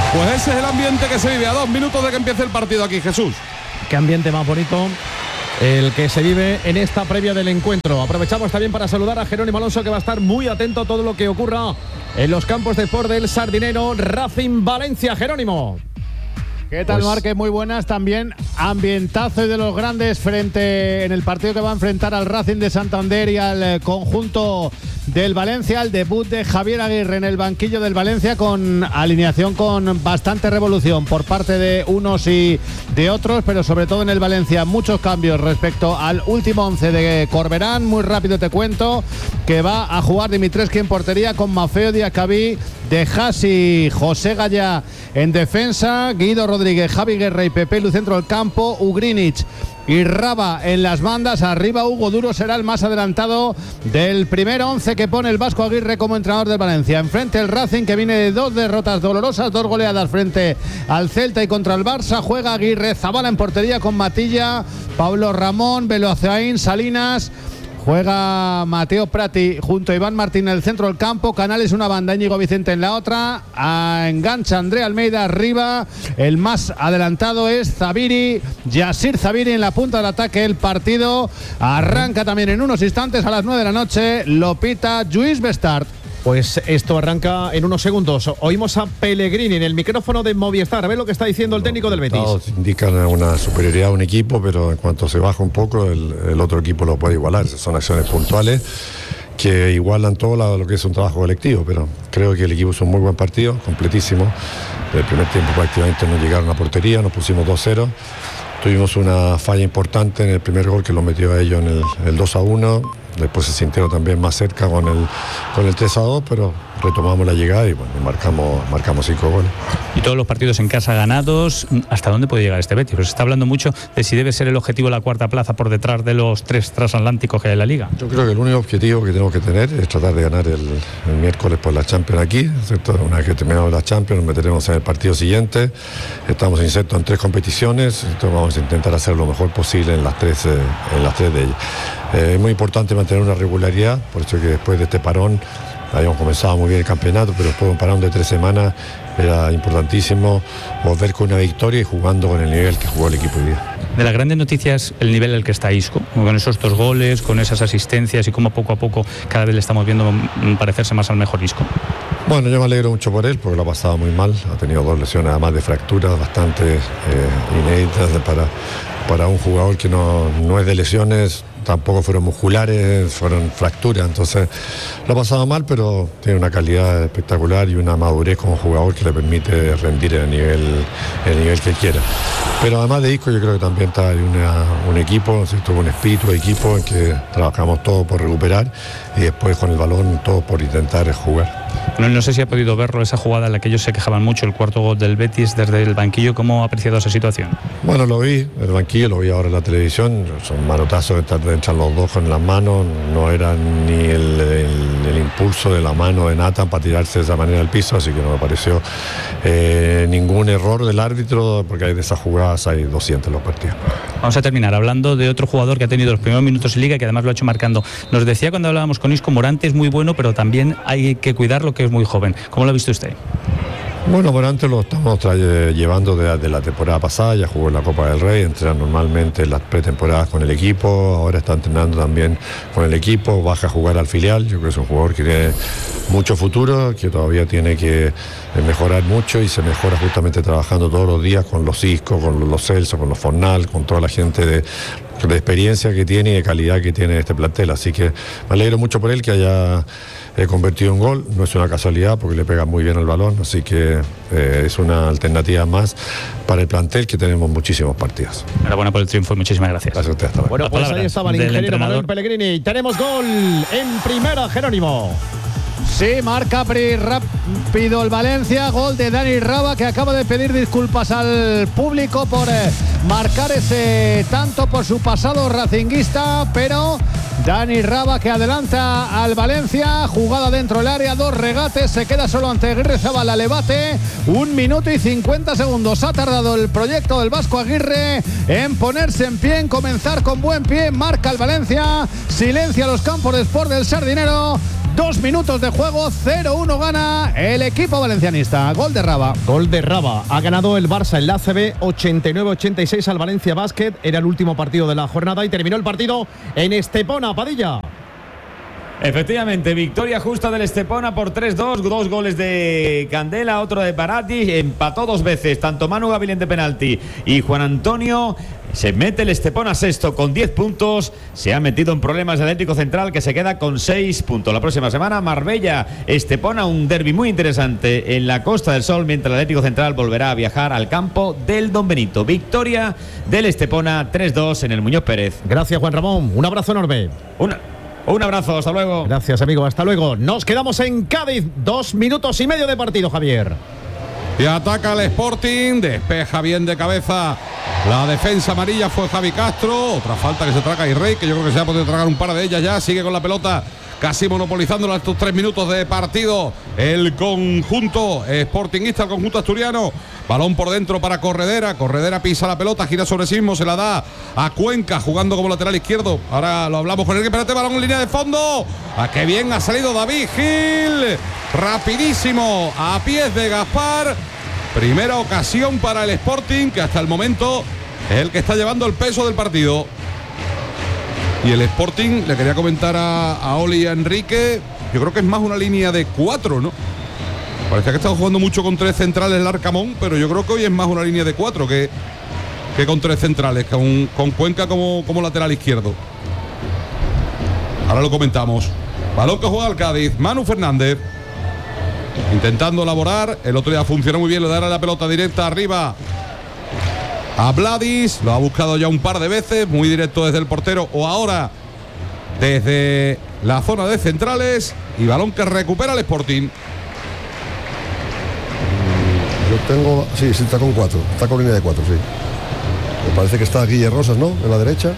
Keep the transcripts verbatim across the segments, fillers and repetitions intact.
Pues ese es el ambiente que se vive a dos minutos de que empiece el partido aquí, Jesús. Qué ambiente más bonito el que se vive en esta previa del encuentro. Aprovechamos también para saludar a Jerónimo Alonso, que va a estar muy atento a todo lo que ocurra en los campos de sport del Sardinero Racing Valencia. Jerónimo. ¿Qué tal, pues... Márquez? Muy buenas. También ambientazo de los grandes frente en el partido que va a enfrentar al Racing de Santander y al conjunto del Valencia. El debut de Javier Aguirre en el banquillo del Valencia, con alineación con bastante revolución por parte de unos y de otros, pero sobre todo en el Valencia muchos cambios respecto al último once de Corberán. Muy rápido te cuento que va a jugar Dimitrescu en portería, con Mafeo Diacabí, De Hasi, José Gallá en defensa, Guido Rodríguez, Javi Guerra y Pepe Lu centro del campo, Ugrinic y Raba en las bandas. Arriba Hugo Duro será el más adelantado del primer once que pone el Vasco Aguirre como entrenador del Valencia. Enfrente el Racing, que viene de dos derrotas dolorosas, dos goleadas frente al Celta y contra el Barça. Juega Aguirre, Zabala en portería con Matilla, Pablo Ramón, Beloazaín, Salinas. Juega Mateo Prati junto a Iván Martín en el centro del campo, Canales una banda, Íñigo Vicente en la otra, a engancha André Almeida arriba. El más adelantado es Zabiri, Yasir Zabiri en la punta del ataque. El partido arranca también en unos instantes a las nueve de la noche, lo pita Lluís Bestart. Pues esto arranca en unos segundos. Oímos a Pellegrini en el micrófono de Movistar. A ver lo que está diciendo el técnico del Betis. Todos indican una superioridad a un equipo, pero en cuanto se baja un poco, el, el otro equipo lo puede igualar. Son acciones puntuales que igualan todo lo, lo que es un trabajo colectivo, pero creo que el equipo hizo un muy buen partido, completísimo. El primer tiempo prácticamente no llegaron a portería, nos pusimos dos cero. Tuvimos una falla importante en el primer gol que lo metió a ellos en el, el dos a uno. Después se sintieron también más cerca con el, con el tres a dos, pero retomamos la llegada y bueno, marcamos, marcamos cinco goles. Y todos los partidos en casa ganados, ¿hasta dónde puede llegar este Betis? Pues se está hablando mucho de si debe ser el objetivo la cuarta plaza por detrás de los tres transatlánticos que hay en la Liga. Yo creo que el único objetivo que tenemos que tener es tratar de ganar el, el miércoles por la Champions aquí, ¿cierto? Una vez que terminamos la Champions nos meteremos en el partido siguiente. Estamos insertos en tres competiciones, entonces vamos a intentar hacer lo mejor posible en las tres, eh, en las tres de ellas. Eh, es muy importante mantener una regularidad, por eso que después de este parón habíamos comenzado muy bien el campeonato, pero después de un parón de tres semanas era importantísimo volver con una victoria y jugando con el nivel que jugó el equipo hoy día. De las grandes noticias, el nivel al que está Isco, con esos dos goles, con esas asistencias y cómo poco a poco cada vez le estamos viendo parecerse más al mejor Isco. Bueno, yo me alegro mucho por él porque lo ha pasado muy mal, ha tenido dos lesiones además de fracturas bastante eh, inéditas para, para un jugador que no, no es de lesiones. Tampoco fueron musculares, fueron fracturas, entonces lo ha pasado mal, pero tiene una calidad espectacular y una madurez como jugador que le permite rendir el nivel, el nivel que quiera. Pero además de Isco, yo creo que también está una, un equipo, ¿cierto? Un espíritu de equipo en que trabajamos todos por recuperar y después con el balón todos por intentar jugar. No, no sé si ha podido verlo, esa jugada en la que ellos se quejaban mucho, el cuarto gol del Betis desde el banquillo. ¿Cómo ha apreciado esa situación? Bueno, lo vi, el banquillo, lo vi ahora en la televisión, son manotazos de entran los dos con las manos, no era ni el, el, el impulso de la mano de Nathan para tirarse de esa manera al piso, así que no me pareció eh, ningún error del árbitro, porque hay de esas jugadas hay doscientos en los partidos. Vamos a terminar hablando de otro jugador que ha tenido los primeros minutos en Liga y que además lo ha hecho marcando. Nos decía cuando hablábamos con Isco, Morante es muy bueno, pero también hay que cuidarlo, que es muy joven. ¿Cómo lo ha visto usted? Bueno, Morante lo estamos trae, llevando de, de la temporada pasada, ya jugó en la Copa del Rey, entrena normalmente en las pretemporadas con el equipo, ahora está entrenando también con el equipo, baja a jugar al filial. Yo creo que es un jugador que tiene mucho futuro, que todavía tiene que mejorar mucho y se mejora justamente trabajando todos los días con los Isco, con los Celso, con los Fornal, con toda la gente de, de experiencia que tiene y de calidad que tiene este plantel, así que me alegro mucho por él que haya eh, convertido un gol, no es una casualidad porque le pega muy bien el balón, así que eh, es una alternativa más para el plantel que tenemos muchísimos partidos. Enhorabuena por el triunfo y muchísimas gracias. Gracias a usted, hasta luego. Bueno, pues ahí estaba el ingeniero Manuel Pellegrini. Tenemos gol en primera, Jerónimo. Sí, marca rápido el Valencia, gol de Dani Raba, que acaba de pedir disculpas al público por eh, marcar ese tanto por su pasado racinguista, pero Dani Raba que adelanta al Valencia, jugada dentro del área, dos regates, se queda solo ante Aguirre Zabala, le bate, un minuto y cincuenta segundos. Ha tardado el proyecto del Vasco Aguirre en ponerse en pie, en comenzar con buen pie, marca el Valencia, silencia los campos de sport del Sardinero. Dos minutos de juego, cero uno gana el equipo valencianista. Gol de Raba. Gol de Raba. Ha ganado el Barça en la A C B ochenta y nueve ochenta y seis al Valencia Basket. Era el último partido de la jornada y terminó el partido en Estepona, Padilla. Efectivamente, victoria justa del Estepona por tres dos, dos goles de Candela, otro de Parati, empató dos veces, tanto Manu Gavilán de penalti y Juan Antonio. Se mete el Estepona sexto con diez puntos, se ha metido en problemas el Atlético Central que se queda con seis puntos. La próxima semana Marbella, Estepona, un derbi muy interesante en la Costa del Sol, mientras el Atlético Central volverá a viajar al campo del Don Benito. Victoria del Estepona tres dos en el Muñoz Pérez. Gracias, Juan Ramón, un abrazo enorme. Una Un abrazo, hasta luego. Gracias, amigo, hasta luego. Nos quedamos en Cádiz, dos minutos y medio de partido, Javier. Y ataca el Sporting, despeja bien de cabeza. La defensa amarilla fue Javi Castro. Otra falta que se traga Irrey, que yo creo que se va a poder tragar un par de ellas ya. Sigue con la pelota, casi monopolizándolo estos tres minutos de partido. El conjunto sportingista, el conjunto asturiano. Balón por dentro para Corredera. Corredera pisa la pelota, gira sobre sí mismo, se la da a Cuenca, jugando como lateral izquierdo. Ahora lo hablamos con el que espérate, balón en línea de fondo. ¡A qué bien ha salido David Gil! Rapidísimo, a pies de Gaspar. Primera ocasión para el Sporting, que hasta el momento es el que está llevando el peso del partido. Y el Sporting, le quería comentar a, a Oli y a Enrique, yo creo que es más una línea de cuatro, ¿no? Parecía que estaba jugando mucho con tres centrales el Arcamón, pero yo creo que hoy es más una línea de cuatro que, que con tres centrales, con, con Cuenca como, como lateral izquierdo. Ahora lo comentamos. Balón que juega el Cádiz, Manu Fernández. Intentando elaborar, el otro día funcionó muy bien, le dará la pelota directa arriba a Vladis, lo ha buscado ya un par de veces, muy directo desde el portero o ahora desde la zona de centrales, y balón que recupera el Sporting. Yo tengo, sí, sí, está con cuatro, está con línea de cuatro, sí. Me parece que está Guille Rosas, ¿no? En la derecha.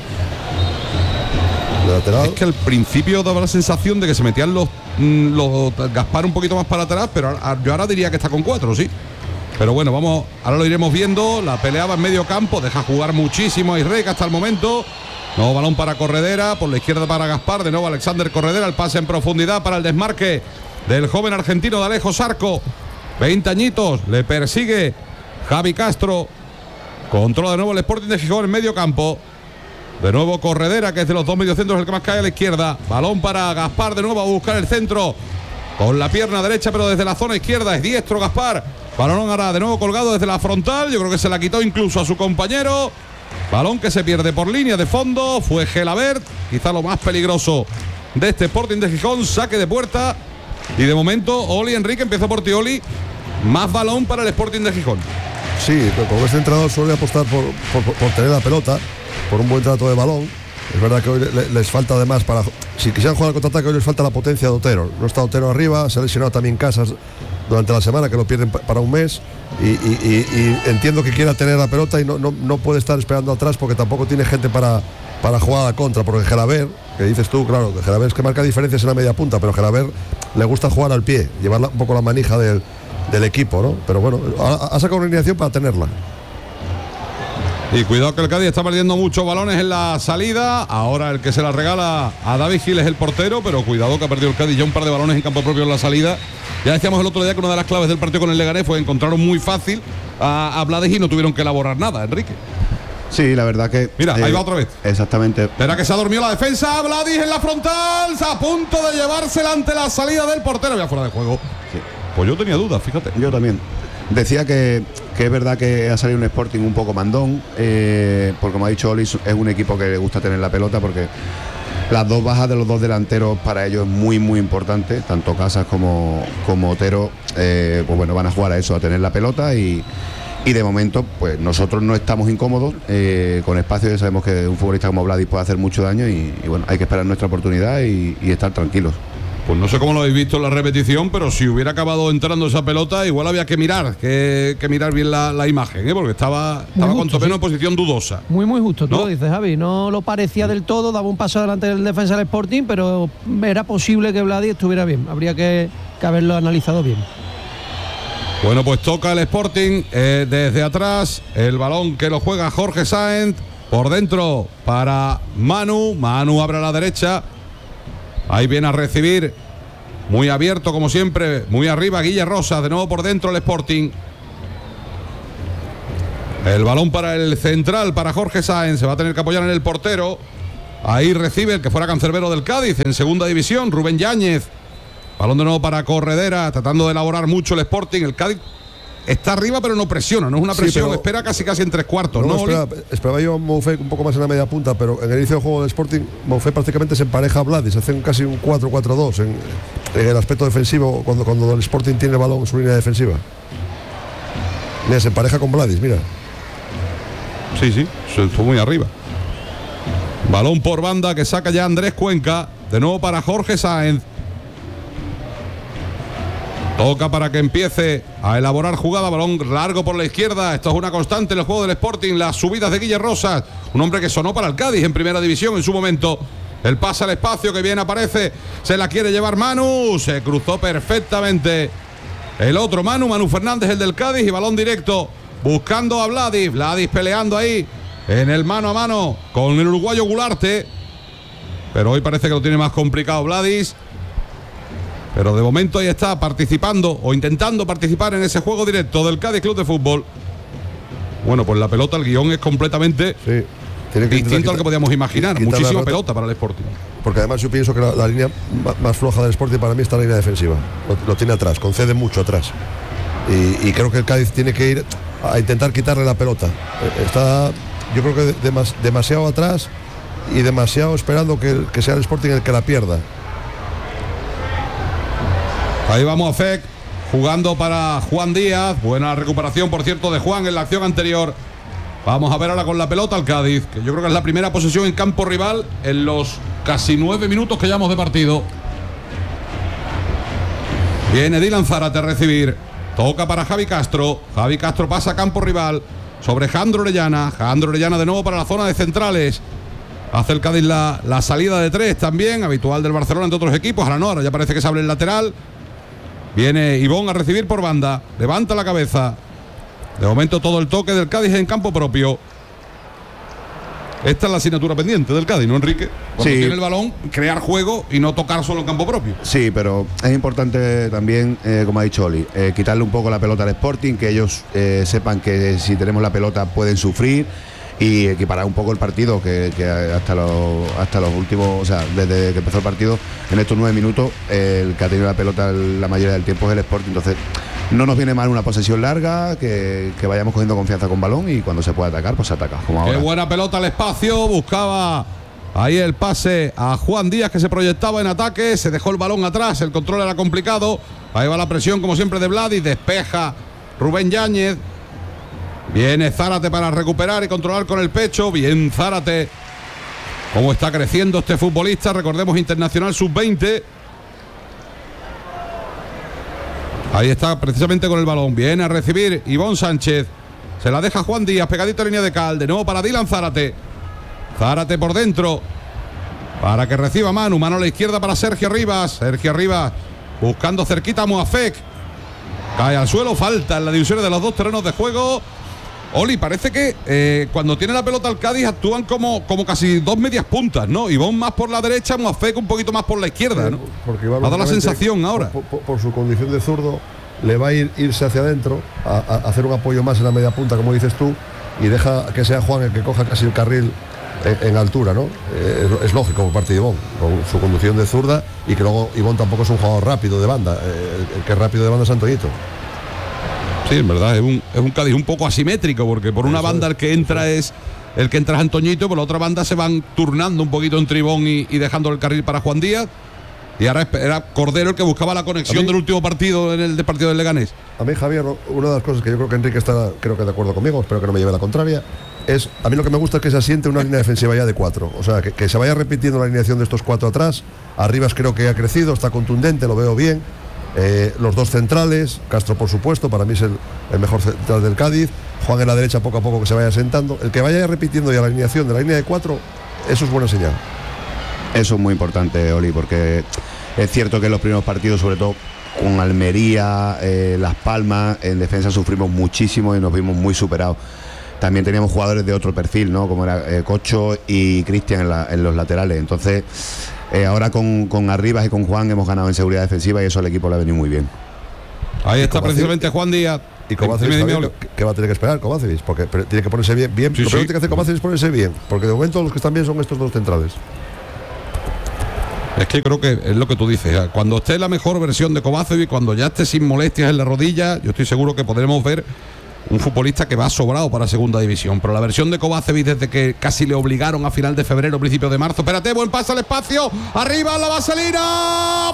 De lateral. Es que al principio daba la sensación de que se metían los, los Gaspar un poquito más para atrás, pero yo ahora diría que está con cuatro, sí. Pero bueno, vamos, ahora lo iremos viendo. La peleaba en medio campo, deja jugar muchísimo a Irrec hasta el momento. Nuevo balón para Corredera, por la izquierda para Gaspar, de nuevo Alexander Corredera, el pase en profundidad para el desmarque del joven argentino de Alejo Sarco. veinte añitos, le persigue Javi Castro. Controla de nuevo el Sporting de Gijón en medio campo. De nuevo Corredera, que es de los dos mediocentros el que más cae a la izquierda. Balón para Gaspar, de nuevo a buscar el centro con la pierna derecha, pero desde la zona izquierda. Es diestro Gaspar. Balón ahora de nuevo colgado desde la frontal. Yo creo que se la quitó incluso a su compañero. Balón que se pierde por línea de fondo. Fue Gelabert, quizá lo más peligroso de este Sporting de Gijón. Saque de puerta. Y de momento, Oli Enrique, empieza por ti, Oli. Más balón para el Sporting de Gijón. Sí, pero como este entrenador suele apostar por, por, por tener la pelota, por un buen trato de balón. Es verdad que hoy les, les falta además para... Si quisieran jugar al contraataque, hoy les falta la potencia de Otero. No está Otero arriba, se ha lesionado también Casas durante la semana, que lo pierden para un mes. Y, y, y, y entiendo que quiera tener la pelota y no, no, no puede estar esperando atrás porque tampoco tiene gente para, para jugar a la contra. Porque Gelabert, que dices tú, claro, Gelabert es que marca diferencias en la media punta, pero Gelabert le gusta jugar al pie, llevar un poco la manija del, del equipo, ¿no? Pero bueno, ha, ha sacado una alineación para tenerla. Y cuidado que el Cádiz está perdiendo muchos balones en la salida. Ahora el que se la regala a David Gil es el portero, pero cuidado que ha perdido el Cádiz ya un par de balones en campo propio en la salida. Ya decíamos el otro día que una de las claves del partido con el Leganés fue que encontraron muy fácil a, a Vladis y no tuvieron que elaborar nada, Enrique. Sí, la verdad que... Mira, eh, ahí va otra vez. Exactamente. Espera que se ha dormido la defensa. Vladis en la frontal. A punto de llevársela ante la salida del portero. Ya fuera de juego. Sí. Pues yo tenía dudas, fíjate. Yo también. Decía que, que es verdad que ha salido un Sporting un poco mandón, eh, porque como ha dicho Oli, es un equipo que le gusta tener la pelota, porque las dos bajas de los dos delanteros para ellos es muy muy importante, tanto Casas como, como Otero, eh, pues bueno, van a jugar a eso, a tener la pelota y, y de momento pues nosotros no estamos incómodos eh, con espacio. Ya sabemos que un futbolista como Vladis puede hacer mucho daño y, y bueno, hay que esperar nuestra oportunidad y, y estar tranquilos. Pues no sé cómo lo habéis visto en la repetición, pero si hubiera acabado entrando esa pelota, igual había que mirar, que, que mirar bien la, la imagen, ¿eh? Porque estaba, estaba cuanto menos en posición dudosa. Muy, muy justo, tú ¿no? lo dices, Javi. No lo parecía del todo, daba un paso adelante del defensa del Sporting, pero era posible que Vladis estuviera bien. Habría que, que haberlo analizado bien. Bueno, pues toca el Sporting eh, desde atrás, el balón que lo juega Jorge Sáenz, por dentro para Manu, Manu abre a la derecha. Ahí viene a recibir Muy abierto como siempre, muy arriba Guille Rosas, de nuevo por dentro el Sporting. El balón para el central, para Jorge Sáenz, se va a tener que apoyar en el portero. Ahí recibe el que fuera cancerbero del Cádiz en segunda división, Rubén Yáñez. Balón de nuevo para Corredera, tratando de elaborar mucho el Sporting. El Cádiz está arriba pero no presiona, no es una presión, sí, espera casi casi en tres cuartos. No, ¿no, espera, esperaba yo a Moufé un poco más en la media punta, pero en el inicio del juego del Sporting, Moufé prácticamente se empareja a Vladis, hacen casi un cuatro cuatro dos en, en el aspecto defensivo, cuando, cuando el Sporting tiene el balón en su línea defensiva. Mira, se empareja con Vladis, mira. Sí, sí, se fue muy arriba. Balón por banda que saca ya Andrés Cuenca, de nuevo para Jorge Sáenz. Toca para que empiece a elaborar jugada, balón largo por la izquierda. Esto es una constante en el juego del Sporting, las subidas de Guille Rosas, un hombre que sonó para el Cádiz en primera división en su momento. El pase al espacio que bien aparece, se la quiere llevar Manu, se cruzó perfectamente el otro Manu, Manu Fernández, el del Cádiz, y balón directo buscando a Vladis, Vladis peleando ahí en el mano a mano con el uruguayo Gularte, pero hoy parece que lo tiene más complicado Vladis. Pero de momento ahí está participando o intentando participar en ese juego directo del Cádiz Club de Fútbol. Bueno, pues la pelota, el guión es completamente sí, tiene que distinto quitar, al que podíamos imaginar. Muchísima pelota para el Sporting. Porque además yo pienso que la, la línea más floja del Sporting para mí está la línea defensiva. Lo, lo tiene atrás, concede mucho atrás. Y, y creo que el Cádiz tiene que ir a intentar quitarle la pelota. Está, yo creo que demas, demasiado atrás y demasiado esperando que, que sea el Sporting el que la pierda. Ahí vamos a Fek, jugando para Juan Díaz. Buena recuperación, por cierto, de Juan en la acción anterior. Vamos a ver ahora con la pelota al Cádiz, que yo creo que es la primera posesión en campo rival en los casi nueve minutos que llevamos de partido. Viene Dylan Zárate a recibir. Toca para Javi Castro. Javi Castro pasa a campo rival sobre Jandro Orellana. Jandro Orellana de nuevo para la zona de centrales. Hace el Cádiz la, la salida de tres también, habitual del Barcelona entre otros equipos. Ahora no, ahora ya parece que se abre el lateral. Viene Ivón a recibir por banda. Levanta la cabeza. De momento todo el toque del Cádiz en campo propio. Esta es la asignatura pendiente del Cádiz, ¿no, Enrique? Cuando sí. tiene el balón, crear juego y no tocar solo en campo propio. Sí, pero es importante también, eh, como ha dicho Oli, eh, quitarle un poco la pelota al Sporting, que ellos eh, sepan que si tenemos la pelota pueden sufrir, y equiparar un poco el partido, que, que hasta los hasta los últimos, o sea, desde que empezó el partido, en estos nueve minutos, eh, el que ha tenido la pelota la mayoría del tiempo es el Sporting. Entonces no nos viene mal una posesión larga, que, que vayamos cogiendo confianza con balón, y cuando se pueda atacar, pues se ataca, como ahora. Qué buena pelota al espacio, buscaba ahí el pase a Juan Díaz, que se proyectaba en ataque, se dejó el balón atrás, el control era complicado. Ahí va la presión como siempre de Vladis, despeja Rubén Yáñez. Viene Zárate para recuperar y controlar con el pecho. Bien Zárate. Cómo está creciendo este futbolista. Recordemos, internacional sub veinte. Ahí está precisamente con el balón. Viene a recibir Ivón Sánchez. Se la deja Juan Díaz, pegadito a línea de cal. De nuevo para Dylan Zárate. Zárate por dentro. Para que reciba Manu. Mano a la izquierda para Sergio Rivas. Sergio Rivas buscando cerquita a Moafek. Cae al suelo. Falta en la división de los dos terrenos de juego. Oli, parece que eh, cuando tiene la pelota al Cádiz actúan como, como casi dos medias puntas, ¿no? Ivón más por la derecha, Moafek un poquito más por la izquierda, ¿no? Porque va a dar la sensación ahora. Por, por, por su condición de zurdo, le va a ir irse hacia adentro, a, a hacer un apoyo más en la media punta, como dices tú, y deja que sea Juan el que coja casi el carril en, en altura, ¿no? Eh, es, es lógico por parte de Ivón, con su conducción de zurda, y que luego Ivón tampoco es un jugador rápido de banda. Eh, el, el que es rápido de banda es Antoñito. Sí, en verdad, es un, es un Cádiz un poco asimétrico, porque por una banda el que entra es el que entra es Antoñito, por la otra banda se van turnando un poquito entre Ivón y, y dejando el carril para Juan Díaz. Y ahora era Cordero el que buscaba la conexión mí, del último partido en el de partido del Leganés. A mí, Javier, una de las cosas que yo creo que Enrique está creo que de acuerdo conmigo, espero que no me lleve la contraria, es, a mí lo que me gusta es que se asiente una línea defensiva ya de cuatro. O sea, que, que se vaya repitiendo la alineación de estos cuatro atrás. Arribas creo que ha crecido, está contundente, lo veo bien. Eh, los dos centrales, Castro por supuesto, para mí es el, el mejor central del Cádiz. Juan en la derecha poco a poco que se vaya sentando. El que vaya repitiendo ya la alineación de la línea de cuatro, eso es buena señal. Eso es muy importante, Oli, porque es cierto que en los primeros partidos, sobre todo con Almería, eh, Las Palmas, en defensa sufrimos muchísimo y nos vimos muy superados. también teníamos jugadores de otro perfil, ¿no? Como era eh, Cocho y Cristian en, la, en los laterales. Entonces, eh, ahora con, con Arribas y con Juan hemos ganado en seguridad defensiva y eso al equipo le ha venido muy bien. Ahí está precisamente Juan Díaz. Y Kovacevic también, ¿qué va a tener que esperar Kovacevic? Porque tiene que ponerse bien. bien. Sí, Lo sí. primero que tiene que hacer Kovacevic es ponerse bien, porque de momento los que están bien son estos dos centrales. Es que creo que es lo que tú dices. Cuando esté la mejor versión de Kovacevic, cuando ya esté sin molestias en la rodilla, yo estoy seguro que podremos ver un futbolista que va sobrado para segunda división. Pero la versión de Kovacevic, desde que casi le obligaron a final de febrero, principio de marzo. Espérate, buen pase al espacio. Arriba la vaselina.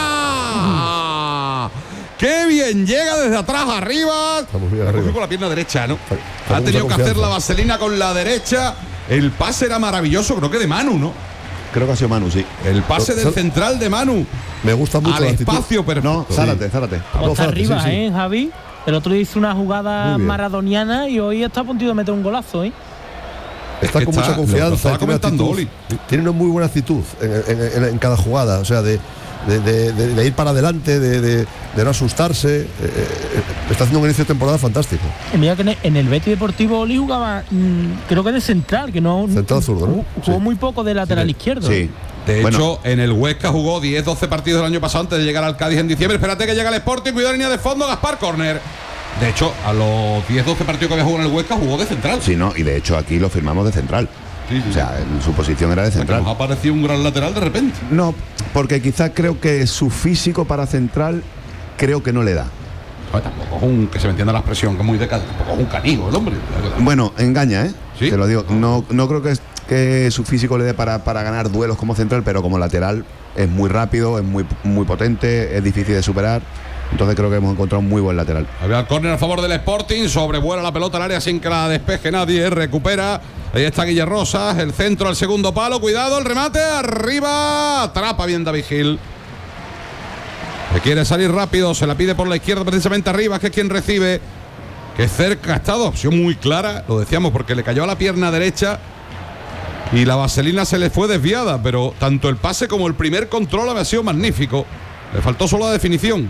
¡Fuera! ¡Qué bien llega desde atrás arriba! La cogió con la pierna derecha, ¿no? Ha tenido que hacer la vaselina con la derecha. El pase era maravilloso, creo que de Manu, ¿no? Creo que ha sido Manu, sí. El pase del central de Manu. Me gusta mucho al la actitud. espacio, pero no, Zárate, Zárate. Como está arriba, sí, sí. ¿eh, Javi? El otro día hizo una jugada maradoniana y hoy está a punto de meter un golazo, ¿eh? Está es que con está, mucha confianza. lo, lo tiene, comentando, actitud, tiene una muy buena actitud en, en, en, en cada jugada. O sea, de, de, de, de, de ir para adelante, de, de, de no asustarse. Eh, eh, está haciendo un inicio de temporada fantástico. Y mira que en el Betis Deportivo Oli jugaba, mmm, creo que de central, que no. Central zurdo, ¿no? Jugó Sí. muy poco de lateral Sí. izquierdo. Sí. De Bueno. hecho, en el Huesca jugó diez doce partidos el año pasado antes de llegar al Cádiz en diciembre. Espérate que llega el Sporting, cuidado la línea de fondo, Gaspar, córner. De hecho, a los diez doce partidos que había jugado en el Huesca jugó de central. Sí, no, y de hecho aquí lo firmamos de central. Sí, sí. O sea, en su posición era de O sea, que central. nos ha parecido un gran lateral de repente. No, porque quizás creo que su físico para central creo que no le da. Joder, tampoco es un, que se me entienda la expresión, que es muy de Cádiz, tampoco es un canijo el hombre. Bueno, engaña, ¿eh? ¿Sí? Te lo digo. No, no creo que, es- que su físico le dé para, para ganar duelos como central, pero como lateral es muy rápido, es muy, muy potente, es difícil de superar. Entonces creo que hemos encontrado un muy buen lateral. Había el córner a favor del Sporting, sobrevuela la pelota al área sin que la despeje nadie, recupera. Ahí está Guille Rosas, el centro al segundo palo, cuidado, el remate, arriba, atrapa bien David Gil. Que quiere salir rápido, se la pide por la izquierda precisamente arriba, que es quien recibe. Que cerca ha estado, opción muy clara, lo decíamos porque le cayó a la pierna derecha y la vaselina se le fue desviada, pero tanto el pase como el primer control había sido magnífico. Le faltó solo la definición.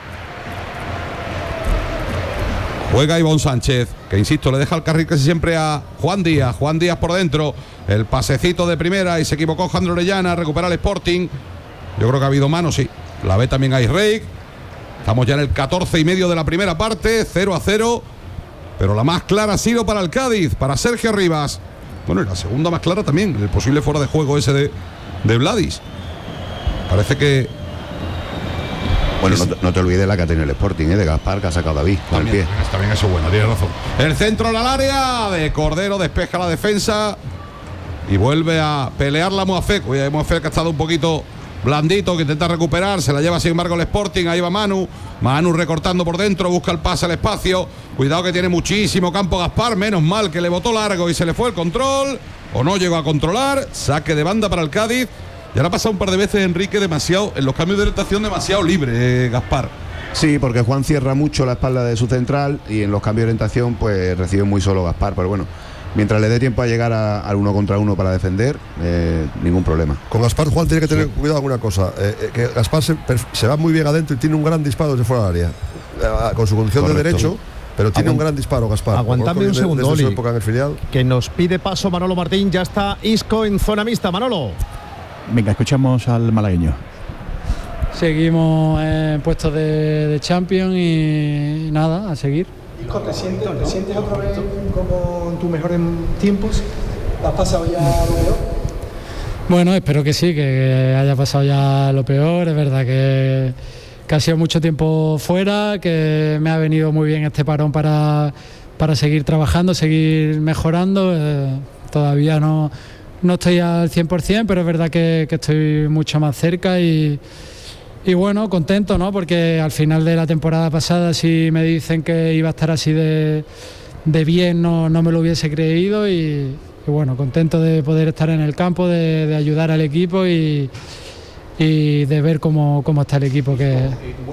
Juega Ivonne Sánchez, que insisto, le deja el carril casi siempre a Juan Díaz. Juan Díaz por dentro, el pasecito de primera y se equivocó Jandro Orellana, recupera el Sporting. Yo creo que ha habido mano, sí. La ve también a Isreik. Estamos ya en el catorce y medio de la primera parte, cero a cero. Pero la más clara ha sido para el Cádiz, para Sergio Rivas. Bueno, y la segunda más clara también, el posible fuera de juego ese de, de Vladis. Parece que... Bueno, no te, no te olvides la que ha tenido el Sporting, ¿eh? De Gaspar, que ha sacado David con el También, pie. también eso es bueno, tiene razón. El centro al área de Cordero, despeja la defensa y vuelve a pelear la Moafec. Oye, Moafec que ha estado un poquito blandito, que intenta recuperar, se la lleva sin embargo el Sporting. Ahí va Manu, Manu recortando por dentro, busca el pase al espacio. Cuidado que tiene muchísimo campo Gaspar, menos mal que le botó largo y se le fue el control, o no llegó a controlar. Saque de banda para el Cádiz. Y ahora ha pasado un par de veces Enrique demasiado, en los cambios de orientación demasiado libre, eh, Gaspar. Sí, porque Juan cierra mucho la espalda de su central y en los cambios de orientación pues recibe muy solo Gaspar. Pero bueno, mientras le dé tiempo a llegar a- al uno contra uno para defender, eh, ningún problema. Con Gaspar Juan tiene que tener cuidado con una cosa, eh, eh, que Gaspar se, per- se va muy bien adentro y tiene un gran disparo desde fuera del área, eh, con su condición Correcto. de derecho, pero tiene Aguant- un gran disparo Gaspar. Aguantadme un De- segundo, desde su Oli. época en el filial. Que nos pide paso Manolo Martín, ya está Isco en zona mixta. Manolo. Venga, escuchamos al malagueño. Seguimos en puestos de, de Champions y nada, a seguir. ¿Te sientes, ¿Te sientes otra vez como en tus mejores tiempos? ¿Has pasado ya lo peor? Bueno, espero que sí, que haya pasado ya lo peor. Es verdad que, que ha sido mucho tiempo fuera, que me ha venido muy bien este parón para, para seguir trabajando, seguir mejorando. Eh, todavía no, no estoy al cien por ciento, pero es verdad que, que estoy mucho más cerca y, y bueno, contento, ¿no? Porque al final de la temporada pasada, si me dicen que iba a estar así de, de bien, no, no me lo hubiese creído y, y bueno, contento de poder estar en el campo, de, de ayudar al equipo y, y de ver cómo, cómo está el equipo. Que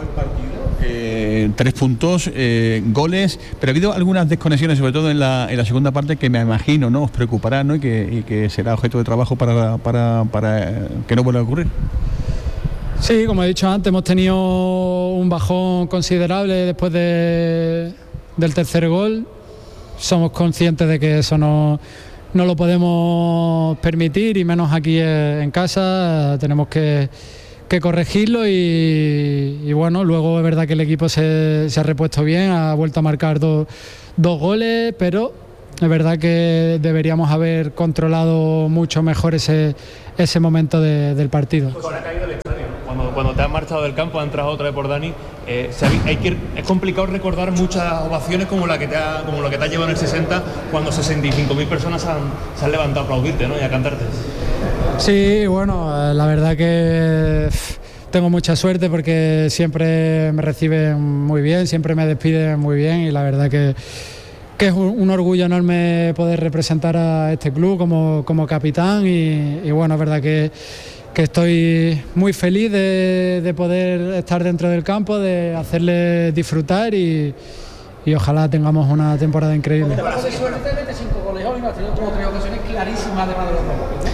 Eh, tres puntos, eh, goles, pero ha habido algunas desconexiones, sobre todo en la, en la segunda parte, que me imagino, ¿no?, os preocuparán, ¿no?, y que, y que será objeto de trabajo para, para, para eh, que no vuelva a ocurrir. Sí, como he dicho antes, hemos tenido un bajón considerable después de, del tercer gol somos conscientes de que eso no, no lo podemos permitir, y menos aquí en casa. Tenemos que, que corregirlo y, y bueno, luego es verdad que el equipo se, se ha repuesto bien, ha vuelto a marcar dos, dos goles, pero es verdad que deberíamos haber controlado mucho mejor ese, ese momento de, del partido. Ahora ha caído el estadio. Cuando, cuando te has marchado del campo, ha entrado otra vez por Dani. Eh, hay que, es complicado recordar muchas ovaciones como la que te ha, como la que te ha llevado en el sesenta, cuando sesenta y cinco mil personas han, se han levantado a aplaudirte, ¿no? Y a cantarte. Sí, bueno, la verdad que tengo mucha suerte porque siempre me reciben muy bien, siempre me despiden muy bien, y la verdad que, que es un, un orgullo enorme poder representar a este club como, como capitán, y, y bueno, es verdad que, que estoy muy feliz de, de poder estar dentro del campo, de hacerles disfrutar, y, y ojalá tengamos una temporada increíble. Te vas de suerte, mete cinco goles hoy, no has tenido como tres ocasiones clarísimas además de los dos.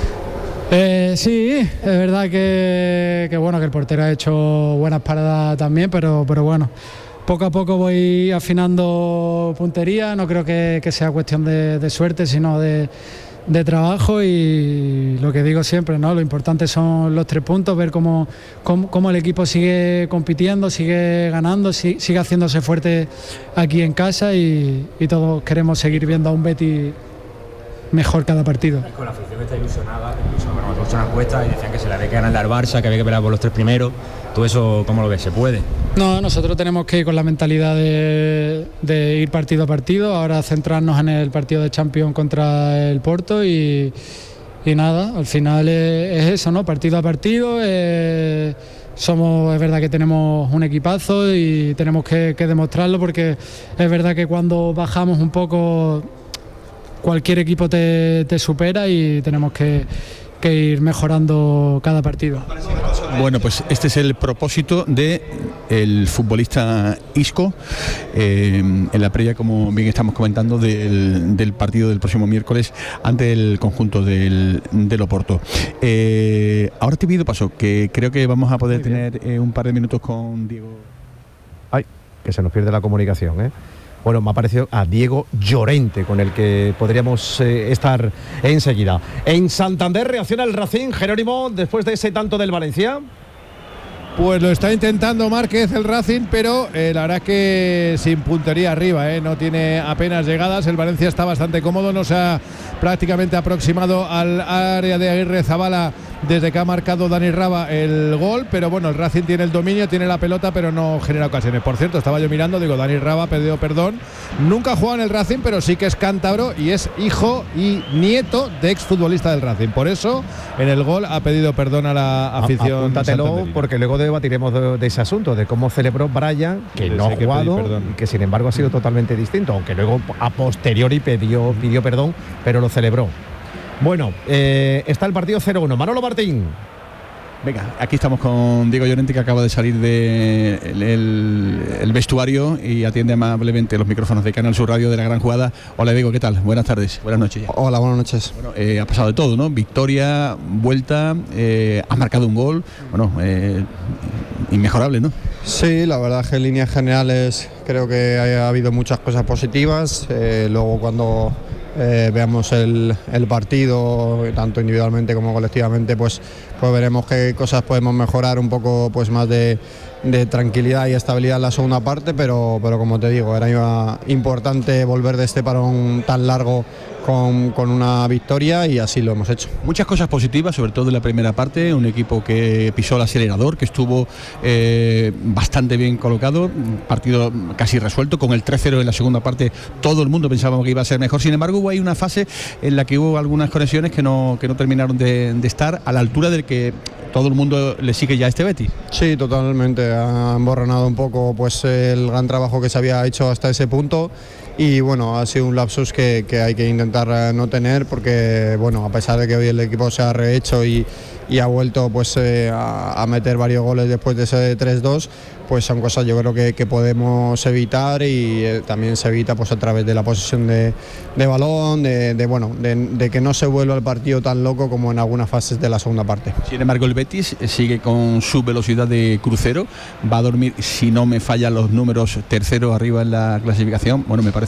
Eh, sí, es verdad que, que bueno que el portero ha hecho buenas paradas también, pero, pero bueno, poco a poco voy afinando puntería. No creo que, que sea cuestión de, de suerte, sino de, de trabajo, y lo que digo siempre, ¿no? Lo importante son los tres puntos, ver cómo, cómo, cómo el equipo sigue compitiendo, sigue ganando, si, sigue haciéndose fuerte aquí en casa, y, y todos queremos seguir viendo a un Betis mejor cada partido. Y con la afición está ilusionada, incluso bueno, hemos hecho una encuesta y decían que se le había que ganar al Barça, que había que pelear por los tres primeros. ¿Tú eso cómo lo ves? ¿Se puede? No, nosotros tenemos que ir con la mentalidad de, de ir partido a partido, ahora centrarnos en el partido de Champions contra el Porto, y, y nada, al final es, es eso, ¿no? Partido a partido. Eh, somos, es verdad que tenemos un equipazo y tenemos que, que demostrarlo, porque es verdad que cuando bajamos un poco cualquier equipo te, te supera, y tenemos que, que ir mejorando cada partido. Bueno, pues este es el propósito de el futbolista Isco eh, en la previa, como bien estamos comentando, del, del partido del próximo miércoles ante el conjunto del, del Oporto. Eh, ahora te pido paso, que creo que vamos a poder tener eh, un par de minutos con Diego. Ay, que se nos pierde la comunicación, ¿eh? Bueno, me ha parecido a Diego Llorente, con el que podríamos eh, estar enseguida. En Santander reacciona el Racing, Jerónimo, después de ese tanto del Valencia. Pues lo está intentando Márquez, el Racing, pero eh, la verdad es que sin puntería arriba, eh, no tiene apenas llegadas. El Valencia está bastante cómodo, no se ha prácticamente aproximado al área de Aguirrezabala desde que ha marcado Dani Raba el gol, pero bueno, el Racing tiene el dominio, tiene la pelota, pero no genera ocasiones. Por cierto, estaba yo mirando, digo, Dani Raba ha pedido perdón, nunca ha jugado en el Racing, pero sí que es cántabro y es hijo y nieto de exfutbolista del Racing, por eso en el gol ha pedido perdón a la afición. Apúntatelo, porque luego debatiremos de, de ese asunto, de cómo celebró Brian, que sí, no ha jugado, y que sin embargo ha sido totalmente distinto, aunque luego a posteriori pidió, pidió perdón, pero lo celebró. Bueno, eh, está el partido cero uno. Manolo Martín. Venga, aquí estamos con Diego Llorente, que acaba de salir del de el, el vestuario y atiende amablemente los micrófonos de Canal Sur Radio de La Gran Jugada. Hola Diego, ¿qué tal? Buenas tardes, buenas noches. Ya. Hola, buenas noches. Bueno, eh, ha pasado de todo, ¿no? Victoria, vuelta, eh, has marcado un gol, bueno, eh, inmejorable, ¿no? Sí, la verdad que en líneas generales creo que ha habido muchas cosas positivas. Eh, luego cuando Eh, veamos el, el partido, tanto individualmente como colectivamente, pues, pues veremos qué cosas podemos mejorar, un poco pues más de, de tranquilidad y estabilidad en la segunda parte, pero, pero como te digo, era importante volver de este parón tan largo con, con una victoria, y así lo hemos hecho. Muchas cosas positivas, sobre todo en la primera parte, un equipo que pisó el acelerador, que estuvo eh, bastante bien colocado, partido casi resuelto, con el tres cero en la segunda parte todo el mundo pensábamos que iba a ser mejor, sin embargo hubo ahí una fase en la que hubo algunas conexiones que no, que no terminaron de, de estar a la altura del que todo el mundo le sigue ya a este Betis. Sí, totalmente, ha emborronado un poco pues el gran trabajo que se había hecho hasta ese punto, y bueno, ha sido un lapsus que, que hay que intentar no tener, porque bueno, a pesar de que hoy el equipo se ha rehecho y, y ha vuelto pues eh, a, a meter varios goles después de ese tres dos, pues son cosas yo creo que, que podemos evitar, y eh, también se evita pues a través de la posesión de, de balón, de, de bueno, de, de que no se vuelva el partido tan loco como en algunas fases de la segunda parte. Sin embargo, el Betis sigue con su velocidad de crucero, va a dormir, si no me fallan los números, tercero arriba en la clasificación. Bueno, me parece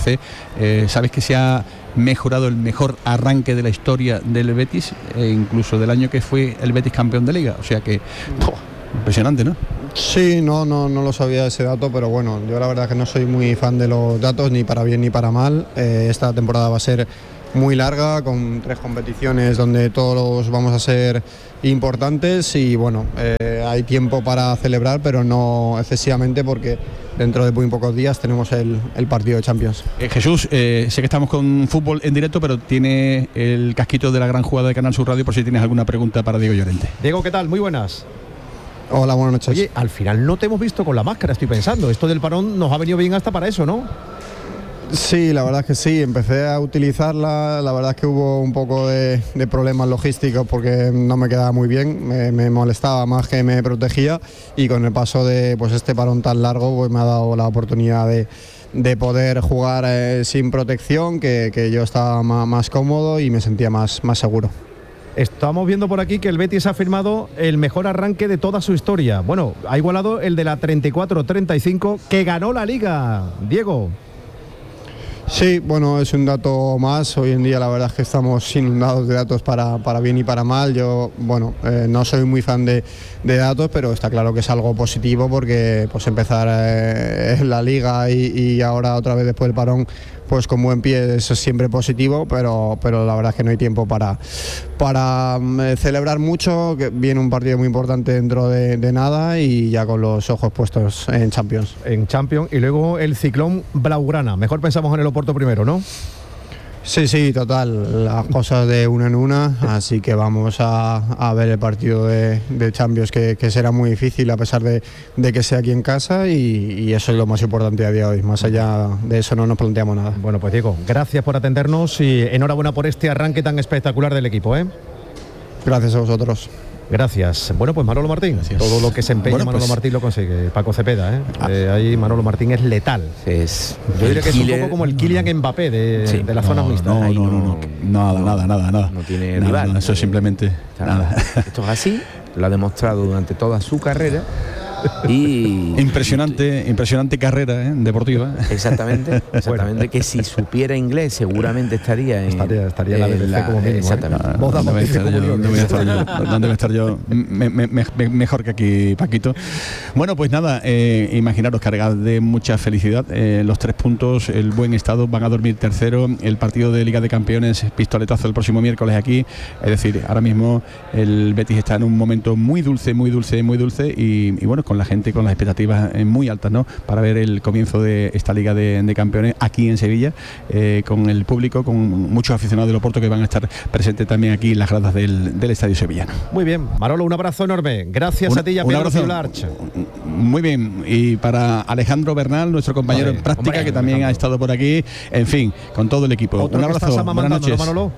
parece? Eh, ¿Sabes que se ha mejorado el mejor arranque de la historia del Betis, e incluso del año que fue el Betis campeón de Liga? O sea que, ¡oh! Impresionante, ¿no? Sí, no, no, no lo sabía ese dato, pero bueno, yo la verdad que no soy muy fan de los datos, ni para bien ni para mal. Eh, esta temporada va a ser muy larga, con tres competiciones donde todos vamos a ser importantes y bueno, eh, hay tiempo para celebrar, pero no excesivamente porque dentro de muy pocos días tenemos el, el partido de Champions. Eh, Jesús, eh, sé que estamos con fútbol en directo, pero tiene el casquito de la gran jugada de Canal Sur Radio por si tienes alguna pregunta para Diego Llorente. Diego, ¿qué tal? Muy buenas. Hola, buenas noches. Oye, al final no te hemos visto con la máscara, estoy pensando. Esto del parón nos ha venido bien hasta para eso, ¿no? Sí, la verdad es que sí, empecé a utilizarla, la verdad es que hubo un poco de, de problemas logísticos porque no me quedaba muy bien, me, me molestaba más que me protegía y con el paso de pues este parón tan largo pues me ha dado la oportunidad de, de poder jugar eh, sin protección, que, que yo estaba más, más cómodo y me sentía más, más seguro. Estamos viendo por aquí que el Betis ha firmado el mejor arranque de toda su historia. Bueno, ha igualado el de la treinta y cuatro treinta y cinco que ganó la Liga. Diego. Sí, bueno, es un dato más. Hoy en día la verdad es que estamos inundados de datos para, para bien y para mal. Yo, bueno, eh, no soy muy fan de, de datos, pero está claro que es algo positivo porque pues empezar eh, en la Liga y, y ahora otra vez después del parón pues con buen pie, eso es siempre positivo, pero, pero la verdad es que no hay tiempo para, para eh, celebrar mucho, que viene un partido muy importante dentro de, de nada y ya con los ojos puestos en Champions. En Champions y luego el Ciclón Blaugrana. Mejor pensamos en el Oporto primero, ¿no? Sí, sí, total, las cosas de una en una, así que vamos a, a ver el partido de, de Champions, que, que será muy difícil a pesar de, de que sea aquí en casa y, y eso es lo más importante a día de hoy, más allá de eso no nos planteamos nada. Bueno, pues Diego, gracias por atendernos y enhorabuena por este arranque tan espectacular del equipo, ¿eh? Gracias a vosotros. Gracias. Bueno, pues Manolo Martín, Gracias. Todo lo que se empeña bueno, pues, Manolo Martín lo consigue. Paco Cepeda, ¿eh? Ah. eh ahí Manolo Martín es letal. Es Yo diría que es un poco como el Kylian no, Mbappé de, sí. de la zona no, mixta. No, no, no, no, nada, no, nada, nada, nada. No tiene nada, rival. Nada, eso es simplemente nada. Esto es así, lo ha demostrado durante toda su carrera. Y impresionante, impresionante carrera, ¿eh? Deportiva. Exactamente, exactamente. Bueno. Que si supiera inglés seguramente estaría en, estaría, estaría en la B B C como mínimo. Exactamente. ¿Eh? No, ¿Dónde voy a estar yo? ¿Dónde voy a estar yo? ¿Dónde voy a estar yo? Me, me, me, mejor que aquí, Paquito. Bueno, pues nada, eh, imaginaros cargad de mucha felicidad. Eh, los tres puntos, el buen estado, van a dormir tercero. El partido de Liga de Campeones, pistoletazo el próximo miércoles aquí. Es decir, ahora mismo el Betis está en un momento muy dulce, muy dulce, muy dulce y, y bueno, con la gente con las expectativas muy altas, ¿no? Para ver el comienzo de esta Liga de, de Campeones aquí en Sevilla, eh, con el público, con muchos aficionados del Oporto que van a estar presentes también aquí en las gradas del, del Estadio Sevillano. Muy bien, Manolo, un abrazo enorme. Gracias un, a ti y a Pedro Ciularch. Muy bien, y para Alejandro Bernal, nuestro compañero Vale, en práctica, hombre, que también Alejandro. ha estado por aquí, en fin, con todo el equipo. Otro un abrazo, buenas noches. ¿No, Manolo?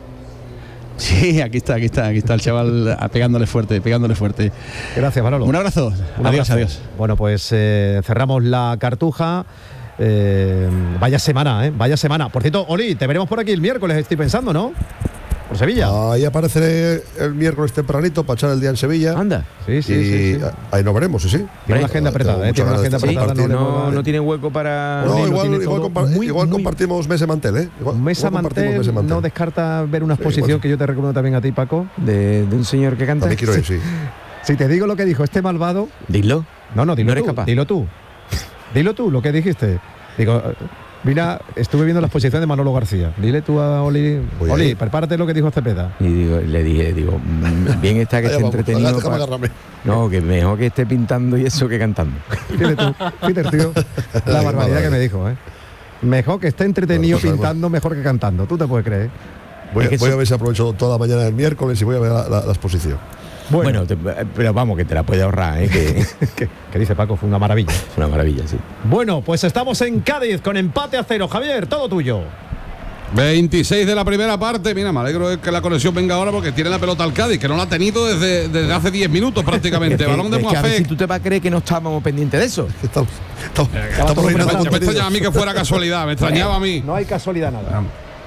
Sí, aquí está, aquí está, aquí está el chaval pegándole fuerte, pegándole fuerte. Gracias, Manolo. Un abrazo. Un adiós, abrazo. adiós. Bueno, pues eh, cerramos la cartuja. Eh, vaya semana, ¿eh? Vaya semana. Por cierto, Oli, te veremos por aquí el miércoles, estoy pensando, ¿no? Por Sevilla. Ahí apareceré el miércoles tempranito para echar el día en Sevilla. Anda. Sí, sí, y sí, sí. Ahí nos veremos, sí, sí. Tiene una agenda apretada, ¿eh? Tiene una agenda apretada. No, no, no tiene hueco para. No, no igual, igual, compa muy, igual muy... compartimos Mesa Mantel, ¿eh? Igual, Mesa Mantel, Mesa Mantel no descarta ver una exposición sí, que yo te recomiendo también a ti, Paco. De, de un señor que canta. También quiero ir, sí. Si te digo lo que dijo este malvado. Dilo. No, no, dilo no eres tú. Capaz. Dilo tú. Dilo tú lo que dijiste. Digo. Mira, estuve viendo la exposición de Manolo García. Dile tú a Oli, Voy Oli, a prepárate lo que dijo Cepeda. Y digo, le dije, digo, bien está que esté vamos, entretenido. Para... No, que mejor que esté pintando y eso que cantando. Dile tú, Peter, tío, la barbaridad que me dijo, ¿eh? Mejor que esté entretenido no, pintando, mejor que cantando. ¿Tú te puedes creer? Voy, voy a ver si aprovecho toda la mañana del miércoles y voy a ver la, la, la exposición. Bueno, bueno te, pero vamos, que te la puede ahorrar, ¿eh? Que, que, que dice Paco, fue una maravilla. Fue una maravilla, sí. Bueno, pues estamos en Cádiz con empate a cero. Javier, todo tuyo. veintiséis de la primera parte. Mira, me alegro de que la conexión venga ahora porque tiene la pelota al Cádiz, que no la ha tenido desde, desde hace diez minutos prácticamente. Es que, Balón de es que a ver si tú te vas a creer que no estábamos pendientes de eso. Estamos, estamos, eh, estamos me, me extrañaba a mí que fuera casualidad, me extrañaba a mí. No hay casualidad nada.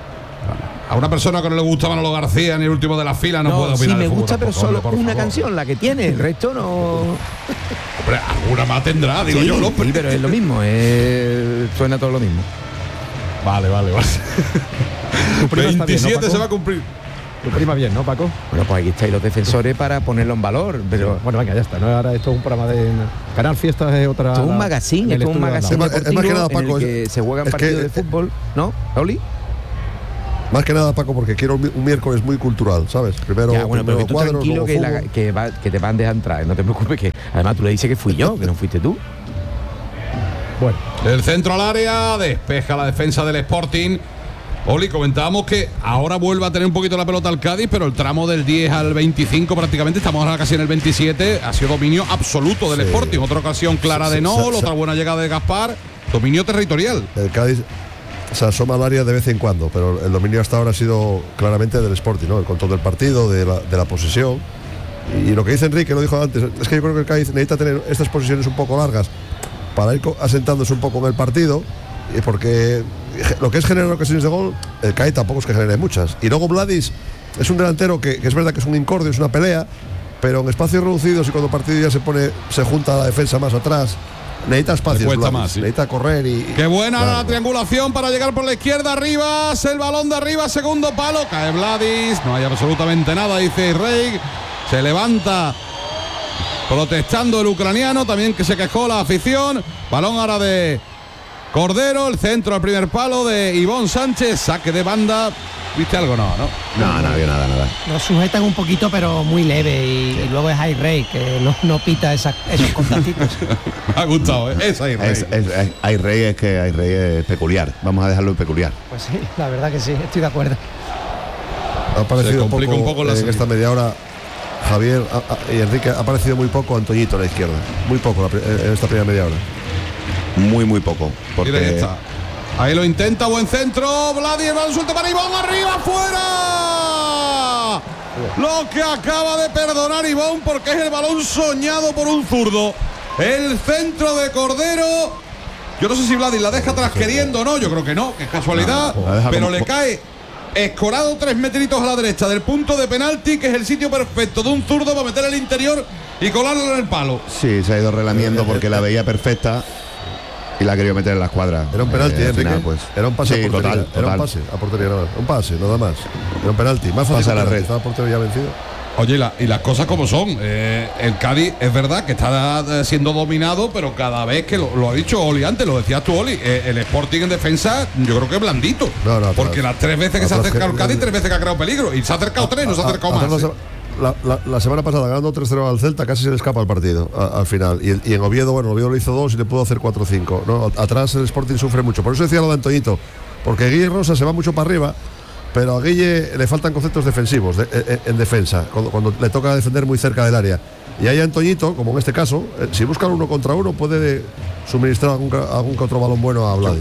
A una persona que no le gusta Manolo García ni el último de la fila no, no puedo opinar. Sí, me gusta, pero tampoco, solo hombre, una favor. canción, la que tiene, el resto no. Hombre, alguna más tendrá, digo sí, yo, ¿no? Sí, pero es lo mismo, es... suena todo lo mismo. Vale, vale, vale. Tu prima está bien, ¿no, veintisiete Paco? se va a cumplir. Tu prima bien, ¿no, Paco? Bueno, pues aquí estáis los defensores para ponerlo en valor, pero bueno, venga, ya está. ¿no? Ahora esto es un programa de Canal Fiesta, es otra. esto es un magazine, esto es un magazine Es más- es más que nada, Paco, en el que es- se juegan es que- partidos de fútbol, ¿no, Oli? Más que nada, Paco, porque quiero un, mi- un miércoles muy cultural, ¿sabes? Primero, Ya, bueno, pero primero que tú cuadros, tranquilo luego que, la- fútbol. que, va- que te van a dejar entrar, no te preocupes, que además tú le dices que fui yo, que no fuiste tú. Bueno. El centro al área, despeja la defensa del Sporting. Oli, comentábamos que ahora vuelve a tener un poquito la pelota al Cádiz, pero el tramo del diez al veinticinco prácticamente, estamos ahora casi en el veintisiete, ha sido dominio absoluto del Sí. Sporting. Otra ocasión clara Sí, de sí, Nol, sí, otra sí. buena llegada de Gaspar, dominio territorial. El Cádiz se asoma al área de vez en cuando, pero el dominio hasta ahora ha sido claramente del Sporting, ¿no? El control del partido, de la, de la posesión. Y lo que dice Enrique, lo dijo antes, es que yo creo que el Cádiz necesita tener estas posiciones un poco largas para ir co- asentándose un poco en el partido, y porque lo que es generar ocasiones de gol, el Cádiz tampoco es que genere muchas. Y luego Vladis es un delantero que, que es verdad que es un incordio, es una pelea, pero en espacios reducidos y cuando el partido ya se pone, se junta la defensa más atrás, necesita espacio. Le cuesta más, sí. Necesita correr y. Qué buena Claro. la triangulación para llegar por la izquierda, arriba, el balón de arriba, segundo palo, cae Vladis, no hay absolutamente nada, dice Rey, se levanta protestando el ucraniano, también que se quejó la afición, balón ahora de Cordero, el centro al primer palo de Ivón Sánchez, saque de banda, ¿viste algo? No, no. No, no había nada, nada. Lo sujetan un poquito, pero muy leve. Y, y luego es High Rey, que no, no pita esa- esos contactitos. Me ha gustado, ¿eh? Es ahí, Rey. Es, es- es- hay rey es que hay rey es peculiar. Vamos a dejarlo en peculiar. Pues sí, la verdad que sí, estoy de acuerdo. Ha aparecido un complica poco, un poco la en salida. esta media hora Javier a- a- y Enrique, ha aparecido muy poco Antoñito a la izquierda, muy poco la pri- en esta primera media hora. Muy, muy poco. Mira, ahí Porque está. Ahí lo intenta, buen centro, Vladi, el balón suelto para Ivón, arriba, fuera. Lo que acaba de perdonar Ivón porque es el balón soñado por un zurdo. El centro de Cordero. Yo no sé si Vladi la deja atrás queriendo o no, yo creo que no, que es casualidad, No, la deja pero como- le cae escorado tres metritos a la derecha del punto de penalti, que es el sitio perfecto de un zurdo para meter el interior y colarlo en el palo. sí, se ha ido relamiendo porque la veía perfecta y la ha querido meter en la escuadra. Era un penalti, Eh, al Enrique. final, pues. Era un pase Sí, a portería. total, Era un total. pase a portería, nada más. Un pase, nada más. Era un penalti. Más fácil Pasa a la que red. Estaba portero ya vencido. Oye, y, la- y las cosas como son. Eh, el Cádiz es verdad que está eh, siendo dominado, pero cada vez que lo, lo ha dicho Oli antes, lo decías tú, Oli, eh, el Sporting en defensa, yo creo que es blandito. No, no, porque atrás. las tres veces que se ha Atrás acercado el que- Cádiz, tres veces que ha creado peligro. Y se ha acercado tres, no se ha acercado Atrás más. La, eh. se- la- la- la semana pasada ganando tres cero al Celta casi se le escapa el partido a- al final. Y, el- y en Oviedo, bueno, Oviedo le hizo dos y le pudo hacer cuatro cinco. ¿no? Atrás el Sporting sufre mucho. Por eso decía lo de Antoñito. Porque Guille Rosa se va mucho para arriba, pero a Guille le faltan conceptos defensivos de- en, en defensa, cuando, cuando le toca defender muy cerca del área. Y ahí Antoñito, como en este caso, eh, si buscan uno contra uno, puede suministrar algún, ca- algún que otro balón bueno a Vladis.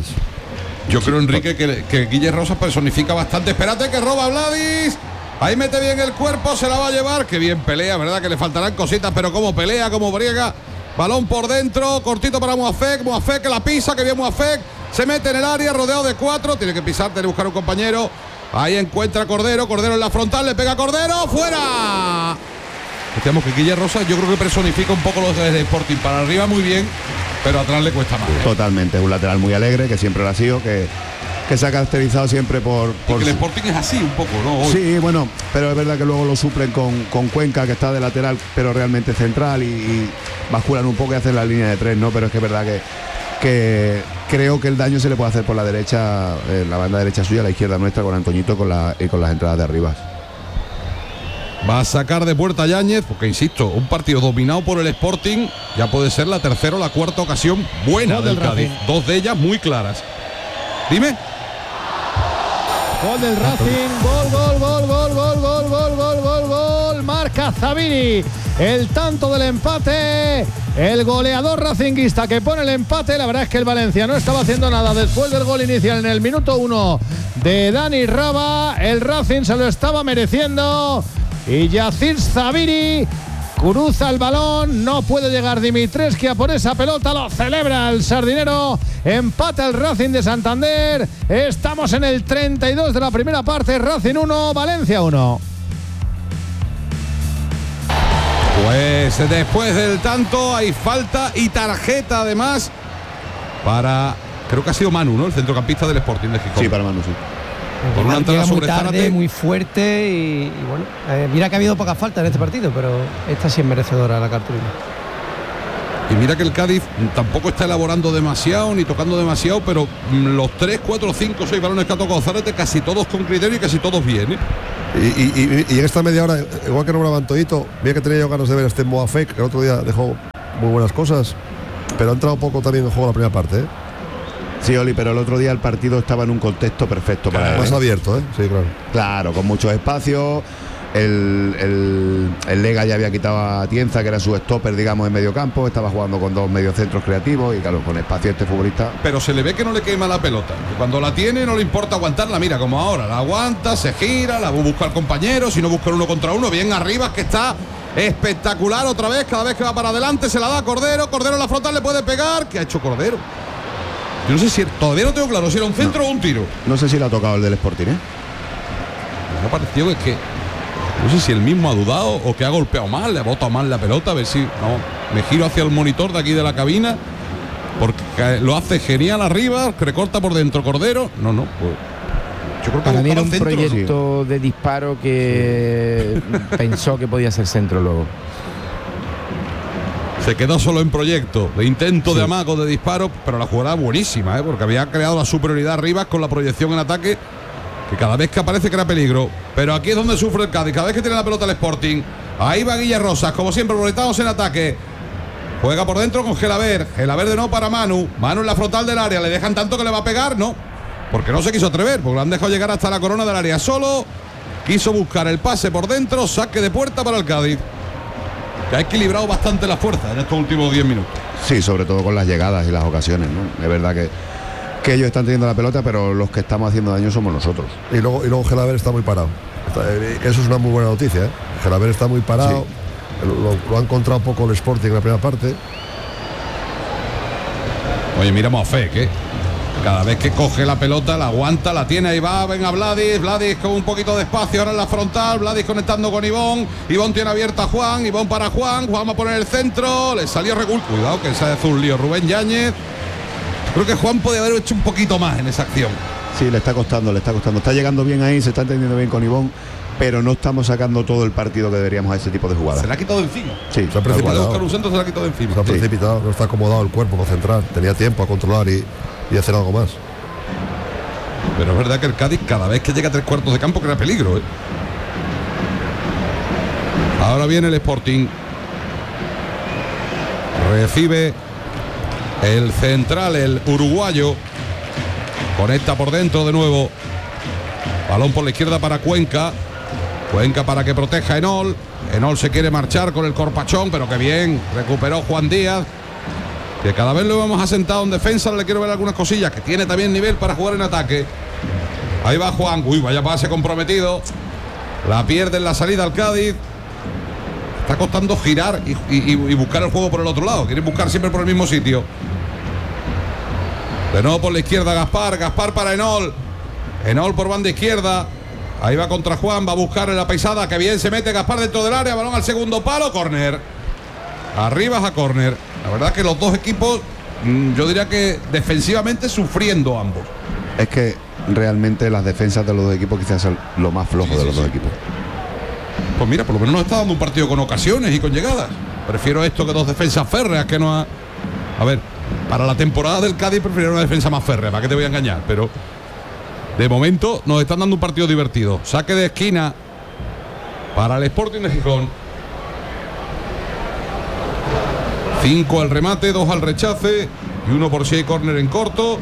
Yo creo, Enrique, que, que Guille Rosa personifica bastante. Espérate que roba Vladis. Ahí mete bien el cuerpo, se la va a llevar. Qué bien pelea, ¿verdad? Que le faltarán cositas, pero como pelea, como briega. Balón por dentro, cortito para Muafek. Muafek que la pisa, que bien Muafek. Se mete en el área, rodeado de cuatro. Tiene que pisar, tiene que buscar un compañero. Ahí encuentra a Cordero. Cordero en la frontal, le pega a Cordero. ¡Fuera! Decíamos que Guille Rosa yo creo que personifica un poco los de Sporting. Para arriba muy bien, pero atrás le cuesta más. ¿eh? Totalmente, un lateral muy alegre, que siempre lo ha sido, que, que se ha caracterizado siempre por... Y por que el Sporting es así un poco, ¿no? Hoy. Sí, bueno, pero es verdad que luego lo suplen con, con Cuenca, que está de lateral, pero realmente central, y, y basculan un poco y hacen la línea de tres, ¿no? Pero es que es verdad que, que creo que el daño se le puede hacer por la derecha, eh, la banda derecha suya, la izquierda nuestra, con Antoñito con la, y con las entradas de arriba. Va a sacar de puerta a Yáñez, porque insisto, un partido dominado por el Sporting, ya puede ser la tercera o la cuarta ocasión buena Gol del del Cádiz. Racing. Dos de ellas muy claras. Dime. Gol del Racing, gol, gol, gol, gol, gol, gol, gol, gol, gol, gol, marca Zabini, el tanto del empate, el goleador racinguista que pone el empate. La verdad es que el Valencia no estaba haciendo nada después del gol inicial en el minuto uno de Dani Raba, el Racing se lo estaba mereciendo y Yacir Zabini cruza el balón, no puede llegar Dimitrescu a por esa pelota, lo celebra el sardinero, empata el Racing de Santander, estamos en el treinta y dos de la primera parte, Racing uno, Valencia uno. Pues después del tanto hay falta y tarjeta además para creo que ha sido Manu, ¿no? El centrocampista del Sporting de Gijón. Sí, para Manu, sí. Por una entrada muy sobre tarde, Zárate. muy fuerte y, y bueno, eh, mira que ha habido pocas faltas en este partido, pero esta sí es merecedora la cartulina. Y mira que el Cádiz tampoco está elaborando demasiado ni tocando demasiado, pero mm, los tres, cuatro, cinco, seis balones que ha tocado Zárate, casi todos con criterio y casi todos bien, ¿eh? Y, y, y, y en esta media hora, igual que no me Todito, mira que tenía yo ganas de ver a este Moafek, que el otro día dejó muy buenas cosas, pero ha entrado un poco también en juego la primera parte, ¿eh? Sí, Oli, pero el otro día el partido estaba en un contexto perfecto para él. Más abierto, ¿eh? Sí, claro. Claro, con muchos espacios. El, el, el Lega ya había quitado a Tienza, que era su stopper, digamos, en medio campo. Estaba jugando con dos mediocentros creativos y, claro, con espacio este futbolista. Pero se le ve que no le quema la pelota. Que cuando la tiene no le importa aguantarla. Mira, como ahora, la aguanta, se gira, la busca al compañero. Si no busca uno contra uno, bien arriba, que está espectacular otra vez. Cada vez que va para adelante se la da a Cordero. Cordero en la frontal le puede pegar. ¿Qué ha hecho Cordero? Yo no sé si, todavía no tengo claro si era un centro no. o un tiro. No sé si le ha tocado el del Sporting, ¿eh? Me ha parecido que, que no sé si él mismo ha dudado o que ha golpeado mal, le ha botado mal la pelota, a ver si no. Me giro hacia el monitor de aquí de la cabina, porque lo hace genial arriba, recorta por dentro Cordero. No, no, pues yo creo que para mí era un centro, proyecto sí. de disparo que sí. pensó que podía ser centro luego. Se quedó solo en proyecto, de intento sí. de amago, de disparo, pero la jugada buenísima, ¿eh? Porque había creado la superioridad arriba con la proyección en ataque, que cada vez que aparece crea peligro. Pero aquí es donde sufre el Cádiz, cada vez que tiene la pelota el Sporting. Ahí va Guille Rosas, como siempre, proyectados en ataque. Juega por dentro con Gelaber, Gelaber de no para Manu. Manu en la frontal del área, le dejan tanto que le va a pegar, no, porque no se quiso atrever, porque lo han dejado llegar hasta la corona del área solo. Quiso buscar el pase por dentro, saque de puerta para el Cádiz, que ha equilibrado bastante la fuerza en estos últimos diez minutos. Sí, sobre todo con las llegadas y las ocasiones, ¿no? Es verdad que, que ellos están teniendo la pelota, pero los que estamos haciendo daño somos nosotros. Y luego, y luego Gelaber está muy parado. Está, eso es una muy buena noticia, ¿eh? Gelaber está muy parado. Sí. Lo, lo ha encontrado un poco el Sporting en la primera parte. Oye, mira Moafek, ¿eh? Cada vez que coge la pelota, la aguanta, la tiene, ahí va, venga Vladis, Vladis con un poquito de espacio ahora en la frontal, Vladis conectando con Ivón, Ivón tiene abierta a Juan, Ivón para Juan, Juan va a poner el centro, le salió Regul, cuidado que se hace un lío Rubén Yáñez. Creo que Juan puede haber hecho un poquito más en esa acción. Sí, le está costando, le está costando, está llegando bien ahí, se está entendiendo bien con Ivón, pero no estamos sacando todo el partido que deberíamos a ese tipo de jugadas. Se le ha quitado de encima. Sí, se ha precipitado. Buscar un centro, se le ha quitado de encima. Se ha sí. precipitado, no está acomodado el cuerpo para centrar, tenía tiempo a controlar y, y hacer algo más. Pero es verdad que el Cádiz cada vez que llega a tres cuartos de campo crea peligro, ¿eh? Ahora viene el Sporting. Recibe el central, el uruguayo. Conecta por dentro de nuevo. Balón por la izquierda para Cuenca. Cuenca para que proteja a Enol. Enol se quiere marchar con el corpachón, pero que bien. Recuperó Juan Díaz, que cada vez lo hemos asentado en defensa. Le quiero ver algunas cosillas, que tiene también nivel para jugar en ataque. Ahí va Juan, uy, vaya pase comprometido. La pierde en la salida al Cádiz. Está costando girar y, y, y buscar el juego por el otro lado. Quiere buscar siempre por el mismo sitio. De nuevo por la izquierda Gaspar, Gaspar para Enol. Enol por banda izquierda. Ahí va contra Juan, va a buscar en la paisada, que bien se mete Gaspar dentro del área, balón al segundo palo, córner. Arriba a córner. La verdad que los dos equipos, yo diría que defensivamente sufriendo ambos. Es que realmente las defensas de los dos equipos quizás son lo más flojo sí, de los sí, dos sí. equipos. Pues mira, por lo menos nos está dando un partido con ocasiones y con llegadas. Prefiero esto que dos defensas férreas que no ha... A ver, para la temporada del Cádiz prefiero una defensa más férrea, ¿para qué te voy a engañar? Pero de momento nos están dando un partido divertido. Saque de esquina para el Sporting de Gijón. Cinco al remate, dos al rechace y uno por si hay córner en corto.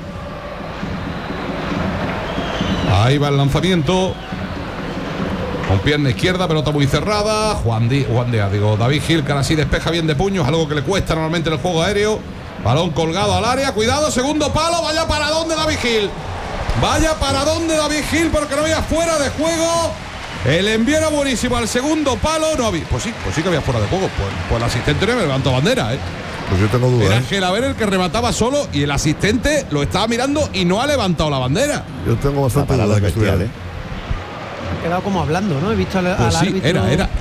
Ahí va el lanzamiento con pierna izquierda, pelota muy cerrada. Juan Díaz, Juan Díaz, digo, David Gil, que ahora sí despeja bien de puños, algo que le cuesta normalmente en el juego aéreo. Balón colgado al área, cuidado, segundo palo, vaya para dónde David Gil. Vaya para dónde David Gil, porque no había fuera de juego. El envío era buenísimo al segundo palo, no había. Pues sí, pues sí que había fuera de juego. Pues, pues el asistente no me levantó bandera, ¿eh? Pues yo tengo dudas. Era ¿eh? Gelaber el que remataba solo y el asistente lo estaba mirando y no ha levantado la bandera. Yo tengo bastante dudas de estudiar, ¿eh? Ha quedado como hablando, ¿no? He visto al, pues al sí, árbitro. Era, era.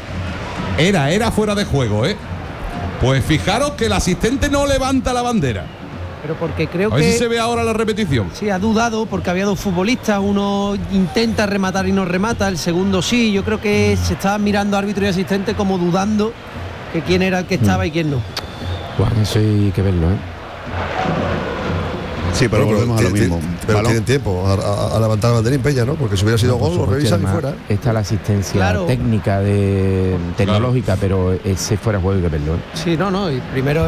Era, era fuera de juego, ¿eh? Pues fijaros que el asistente no levanta la bandera. Pero porque creo a ver que... si se ve ahora la repetición. Sí, ha dudado porque había dos futbolistas, uno intenta rematar y no remata, el segundo sí, yo creo que se estaban mirando árbitro y asistente como dudando que quién era el que estaba mm. y quién no. Bueno, eso hay que verlo, ¿eh? Sí, pero, pero volvemos a lo mismo. Pero Balón. Tienen tiempo a, a, a levantar el banderín Peña, ¿no? Porque si hubiera sido no, gol, lo revisan y fuera. Está la asistencia claro. técnica, de, tecnológica, claro. pero ese fuera juego hay que verlo, ¿eh? Sí, no, no, y primero